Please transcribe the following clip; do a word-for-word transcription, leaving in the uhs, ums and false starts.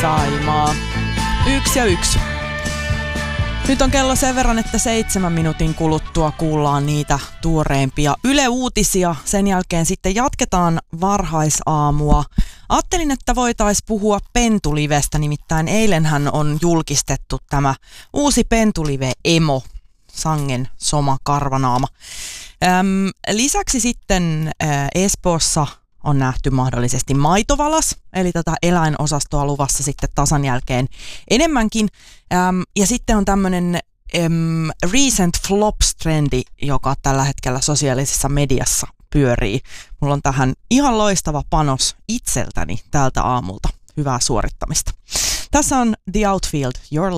Saimaa. Yksi ja yksi. Nyt on kello sen verran, että seitsemän minuutin kuluttua kuullaan niitä tuoreimpia Yle Uutisia. Sen jälkeen sitten jatketaan varhaisaamua. Ajattelin, että voitaisiin puhua Pentulivestä, nimittäin eilenhän on julkistettu tämä uusi Pentulive Emo, sangen soma karvanaama. Öm, lisäksi sitten ä, Espoossa on nähty mahdollisesti maitovalas, eli tätä eläinosastoa luvassa sitten tasan jälkeen enemmänkin. Öm, ja sitten on tämmöinen äm, recent flops-trendi, joka tällä hetkellä sosiaalisessa mediassa pyörii. Mulla on tähän ihan loistava panos itseltäni tältä aamulta. Hyvää suorittamista. Tässä on The Outfield, Your